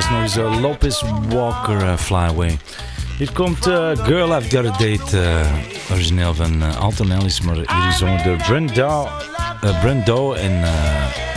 eerst nog eens Lopez Walker, Fly Away. Hier komt Girl I've Got a Date, origineel van Alton Ellis, maar hier gezongen door Brando en